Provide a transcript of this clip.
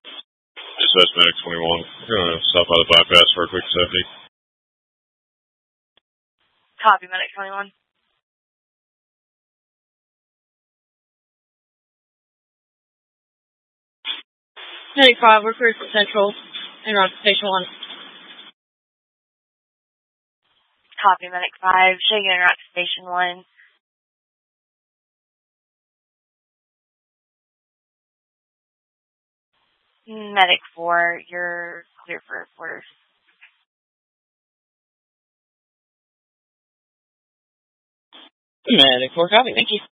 Dispatch Medic 21. Gonna stop by the bypass for a quick safety. Copy, Medic 21. Medic 5, we're clear for Central en route to Station 1. Copy, Medic 5. Showing you en route to Station 1. Medic 4, you're clear for reporters. Medic 4, copy. Thank you.